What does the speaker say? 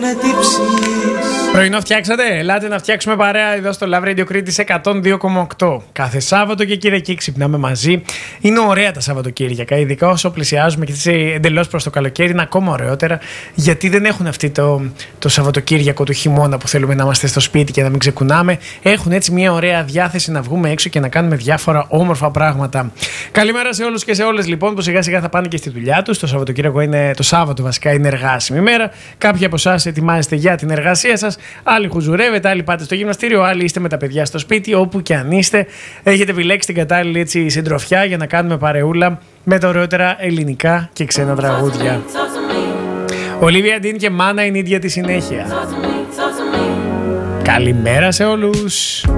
Πρωινό φτιάξατε, ελάτε να φτιάξουμε παρέα εδώ στο Love Radio Κρήτης 102,8. Κάθε Σάββατο και Κυριακή ξυπνάμε μαζί. Είναι ωραία τα Σαββατοκύριακα, ειδικά όσο πλησιάζουμε και εντελώς προς το καλοκαίρι, είναι ακόμα ωραιότερα, γιατί δεν έχουν αυτή το Σαββατοκύριακο του χειμώνα που θέλουμε να είμαστε στο σπίτι και να μην ξεκουνάμε. Έχουν έτσι μια ωραία διάθεση να βγούμε έξω και να κάνουμε διάφορα όμορφα πράγματα. Καλημέρα σε όλους και σε όλες λοιπόν που σιγά σιγά θα πάνε και στη δουλειά τους. Το Σαββατοκύριακο το Σάββατο βασικά είναι εργάσιμη μέρα. Κάποιοι από εσάς ετοιμάζεστε για την εργασία σας. Άλλοι χουζουρεύετε, άλλοι πάτε στο γυμναστήριο, άλλοι είστε με τα παιδιά στο σπίτι. Όπου και αν είστε, έχετε επιλέξει την κατάλληλη έτσι συντροφιά για να κάνουμε παρεούλα με τα ωραιότερα ελληνικά και ξένα τραγούδια. Ολίβια Ντίν και Μάνα είναι ίδια τη συνέχεια. Καλημέρα σε όλους.